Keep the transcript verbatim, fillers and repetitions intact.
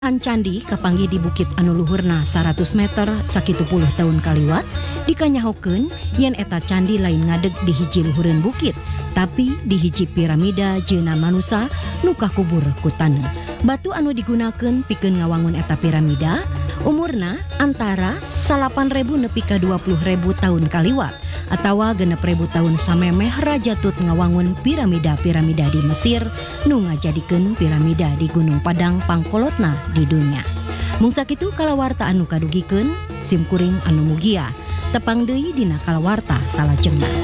An candi kapanggih di bukit anu luhurna seratus meter sakitu puluh tahun kaliwat dikanyahokeun yen eta candi lain ngadeg di hiji luhureun bukit tapi di hiji piramida jeuna manusa nu kakubur ku taneuh. Batu anu digunakeun pikeun ngawangun eta piramida umurna antara salapan ribu nepi ka dua puluh ribu tahun kaliwat atawa genep ribu tahun samemeh Raja Tut ngawangun piramida-piramida di Mesir nu ngajadikeun piramida di Gunung Padang pangkolotna di dunia. Mung sakitu kalawarta anu kadugikeun sim kuring anu mugia tepang deui dina kalawarta salajengna.